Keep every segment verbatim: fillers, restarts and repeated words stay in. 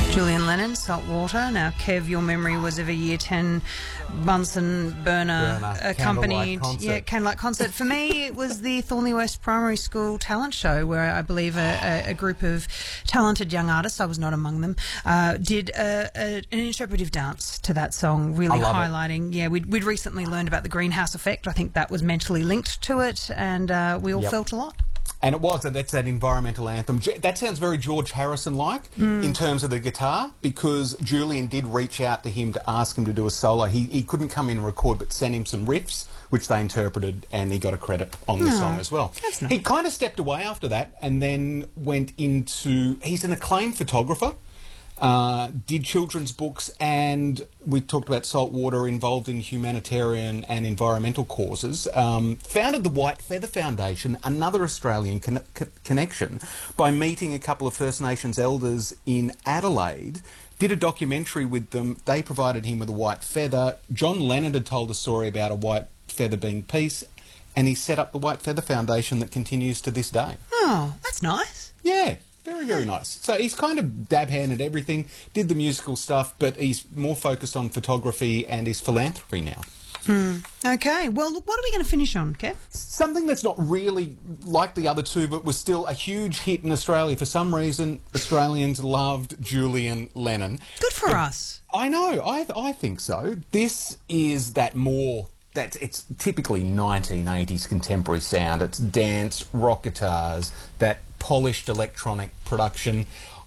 Julian Lennon, Saltwater. Now, Kev, your memory was of a Year ten Bunsen burner, Burner, accompanied candlelight concert. yeah, candlelight concert. For me, it was the Thornley West Primary School talent show, where I believe a, a, a group of talented young artists, I was not among them, uh, did a, a, an interpretive dance to that song, really I love highlighting. It. Yeah, we'd, we'd recently learned about the greenhouse effect. I think that was mentally linked to it, and uh, we all Yep. felt a lot. And it was, that's that environmental anthem. Ge- That sounds very George Harrison-like mm. in terms of the guitar, because Julian did reach out to him to ask him to do a solo. He, he couldn't come in and record, but sent him some riffs, which they interpreted, and he got a credit on the Oh, song as well. that's nice. He kind of stepped away after that and then went into... He's an acclaimed photographer. Uh, did children's books, and we talked about Saltwater, involved in humanitarian and environmental causes. Um, founded the White Feather Foundation, another Australian con- co- connection, by meeting a couple of First Nations elders in Adelaide. Did a documentary with them. They provided him with a white feather. John Lennon had told a story about a white feather being peace, and he set up the White Feather Foundation that continues to this day. Oh, that's nice. Yeah. Very, very nice. So he's kind of dab-handed everything, did the musical stuff, but he's more focused on photography and his philanthropy now. Hmm. Okay, well, look, what are we going to finish on, Kev? Something that's not really like the other two, but was still a huge hit in Australia. For some reason, Australians loved Julian Lennon. Good for us. I know, I, I think so. This is that more... That's, it's typically nineteen eighties contemporary sound. It's dance, rock guitars, that polished electronic production.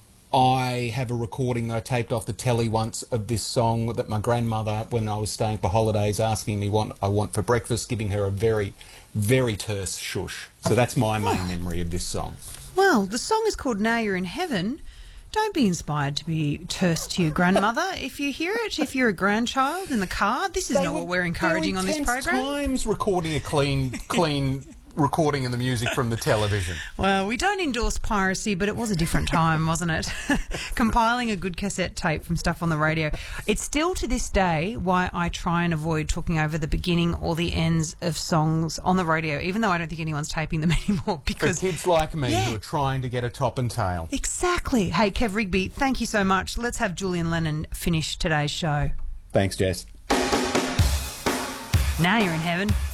I have a recording that I taped off the telly once of this song that my grandmother, when I was staying for holidays, asking me what I want for breakfast, giving her a very, very terse shush. So that's my main memory of this song. Well, the song is called Now You're in Heaven. Don't be inspired to be terse to your grandmother. If you hear it, if you're a grandchild in the car, this is They not were- what we're encouraging they were on this intense program. times recording a clean, clean recording of the music from the television. Well, we don't endorse piracy, but it was a different time, wasn't it? Compiling a good cassette tape from stuff on the radio. It's still to this day why I try and avoid talking over the beginning or the ends of songs on the radio, even though I don't think anyone's taping them anymore. For Because kids like me Yeah. who are trying to get a top and tail. Exactly. Hey, Kev Rigby, thank you so much. Let's have Julian Lennon finish today's show. Thanks, Jess. Now you're in heaven.